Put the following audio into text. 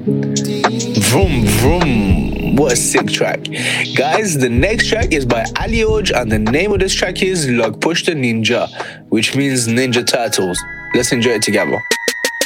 Vroom vroom. What a sick track. Guys, the next track is by Ali Oj and the name of this track is Log Push the Ninja, which means Ninja Turtles. Let's enjoy it together.